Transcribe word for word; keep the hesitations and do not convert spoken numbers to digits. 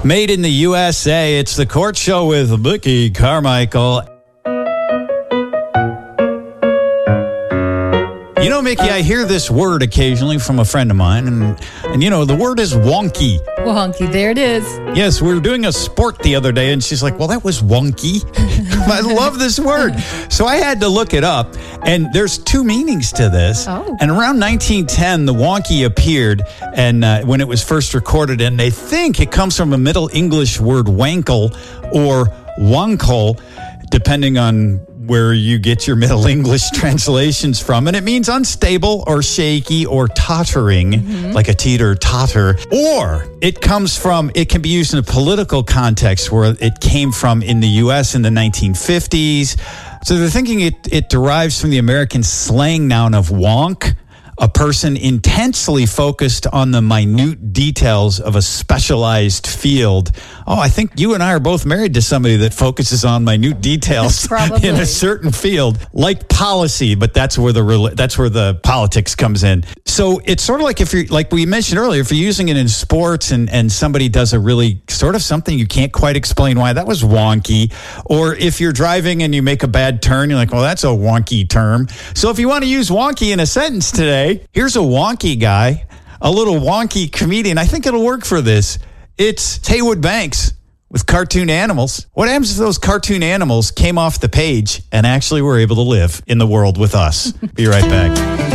Made in the U S A, it's the Court Show with Mickey Carmichael. You know, Mickey, I hear this word occasionally from a friend of mine, and, and you know, the word is wonky. Wonky, there it is. Yes, we were doing a sport the other day, and she's like, well, that was wonky. I love this word. So I had to look it up, and there's two meanings to this. Oh. And around nineteen ten, the wonky appeared, and uh, when it was first recorded, and they think it comes from a Middle English word wankle or wankle, depending on where you get your Middle English translations from. And it means unstable or shaky or tottering, mm-hmm. like a teeter totter. Or it comes from, it can be used in a political context where it came from in the U S in the nineteen fifties. So they're thinking it, it derives from the American slang noun of wonk, a person intensely focused on the minute details of a specialized field. Oh, I think you and I are both married to somebody that focuses on minute details in a certain field, like policy, but that's where the that's where the politics comes in. So it's sort of like if you're, like we mentioned earlier, if you're using it in sports and, and somebody does a really sort of something you can't quite explain why, that was wonky. Or if you're driving and you make a bad turn, you're like, well, that's a wonky term. So if you want to use wonky in a sentence today, here's a wonky guy, a little wonky comedian. I think it'll work for this. It's Haywood Banks with cartoon animals. What happens if those cartoon animals came off the page and actually were able to live in the world with us? Be right back.